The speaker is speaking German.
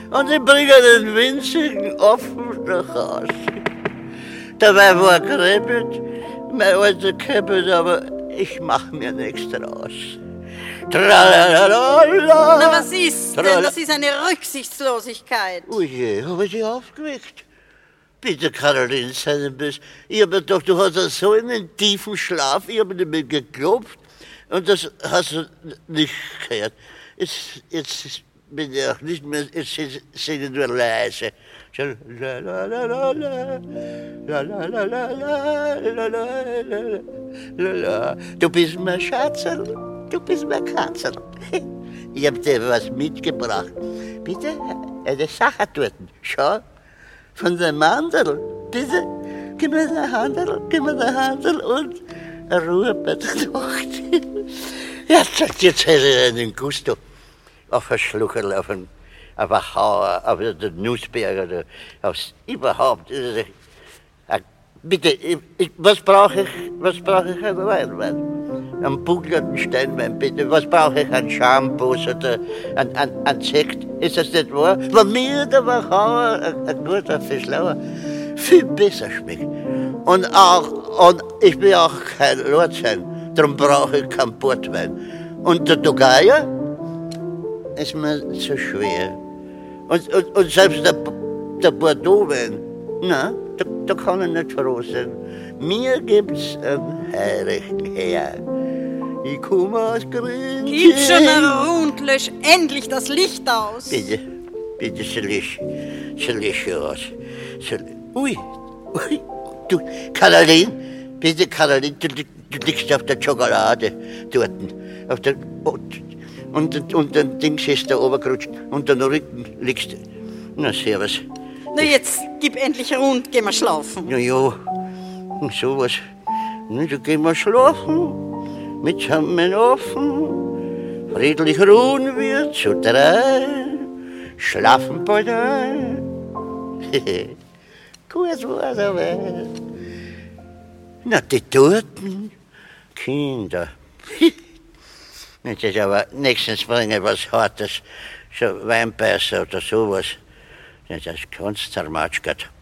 und ich bringe den winzigen Apfel nach Hause. Dabei war kribbelt, mein alter Käppelt, aber ich mach mir nichts draus. Tralalala. Na, was ist denn? Das ist eine Rücksichtslosigkeit. Oh je, hab ich dich aufgeweckt? Bitte, Caroline, sei nicht böse. Ich hab mir gedacht, du hast so einen tiefen Schlaf, ich hab nicht mehr geklopft und das hast du nicht gehört. Jetzt bin ich auch nicht mehr, jetzt singe ich nur leise. Du bist mein Schatzerl, du bist mein Katzerl. Ich hab dir was mitgebracht. Bitte, eine Sache dort. Schau, von dem Mandel. Bitte, gib mir eine Handel und eine Ruhe bei der Nacht. Ja, jetzt hätte ich einen Gusto auf ein Schluckerl, auf ein Hauer, auf den Nussberg oder aufs überhaupt. Bitte, was brauche ich an Wein? Am bugelnden Steinwein, bitte. Was brauche ich an Shampoos oder an Sekt? Ist das nicht wahr? Wenn mir der Wachauer ein guter Fischlauer viel besser schmeckt. Und ich will auch kein Lord sein, darum brauche ich keinen Portwein. Und der Togaya ist mir zu schwer. Und selbst der Bordeaux-Wein, na, da kann ich nicht froh sein. Mir gibt's einen heirigen Herr. Ich komme aus Grün. Gib schon und lösch endlich das Licht aus. Bitte, so lösch aus. Ui, du, Caroline, bitte, Caroline, du liegst auf der Schokolade dort. Und dann Dings ist da obergerutscht und den Rücken liegst du. Na, servus. Na, jetzt gib endlich rund, geh mal schlafen. Na ja, sowas. Na, da gehen wir schlafen, mit Schammen offen, friedlich ruhen wir zu drei, schlafen bald ein. Gut war's aber. Na, die toten Kinder. Nicht aber nächstens bringe was Hartes, so Weinbeißer oder sowas. Das kannst zermatschert.